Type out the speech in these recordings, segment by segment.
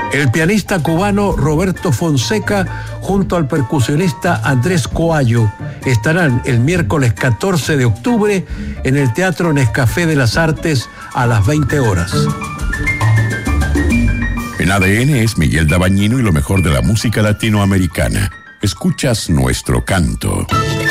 El pianista cubano Roberto Fonseca junto al percusionista Andrés Coallo estarán el miércoles 14 de octubre en el Teatro Nescafé de las Artes a las 20 horas. En ADN es Miguel Dabañino y lo mejor de la música latinoamericana. Escuchas nuestro canto.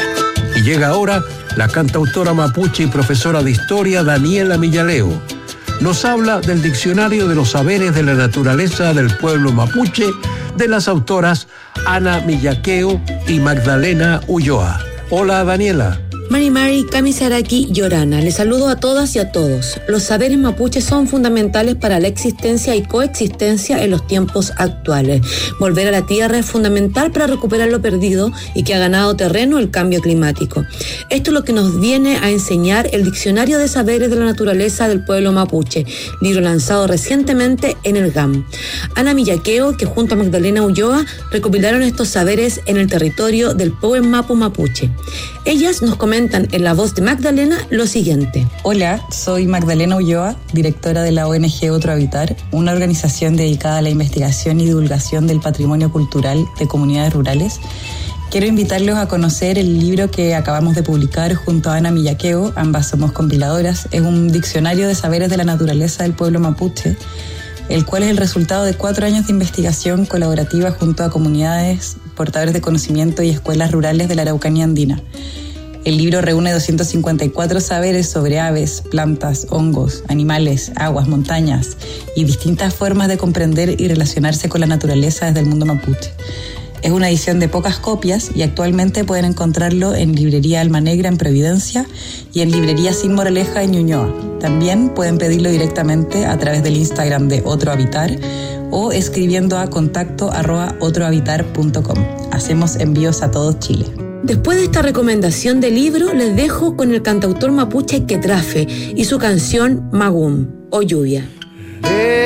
Y llega ahora la cantautora mapuche y profesora de historia Daniela Millaleo. Nos habla del Diccionario de los Saberes de la Naturaleza del Pueblo Mapuche de las autoras Ana Millaqueo y Magdalena Ulloa. Hola, Daniela. Mari, Kamisaraki, Yorana. Les saludo a todas y a todos. Los saberes mapuches son fundamentales para la existencia y coexistencia en los tiempos actuales. Volver a la tierra es fundamental para recuperar lo perdido y que ha ganado terreno el cambio climático. Esto es lo que nos viene a enseñar el Diccionario de Saberes de la Naturaleza del Pueblo Mapuche, libro lanzado recientemente en el GAM. Ana Millaqueo, que junto a Magdalena Ulloa recopilaron estos saberes en el territorio del Poem Mapu Mapuche. Ellas nos comentan en la voz de Magdalena lo siguiente. Hola, soy Magdalena Ulloa, directora de la ONG Otro Habitar, una organización dedicada a la investigación y divulgación del patrimonio cultural de comunidades rurales. Quiero invitarlos a conocer el libro que acabamos de publicar junto a Ana Millaqueo, ambas somos compiladoras. Es un diccionario de saberes de la naturaleza del pueblo mapuche, el cual es el resultado de 4 años de investigación colaborativa junto a comunidades, portadores de conocimiento y escuelas rurales de la Araucanía andina. El libro reúne 254 saberes sobre aves, plantas, hongos, animales, aguas, montañas y distintas formas de comprender y relacionarse con la naturaleza desde el mundo mapuche. Es una edición de pocas copias y actualmente pueden encontrarlo en Librería Alma Negra en Providencia y en Librería Sin Moraleja en Ñuñoa. También pueden pedirlo directamente a través del Instagram de Otro Habitar o escribiendo a contacto@otrohabitar.com. Hacemos envíos a todo Chile. Después de esta recomendación de libro, les dejo con el cantautor mapuche Quetrafe y su canción Magum, o Lluvia.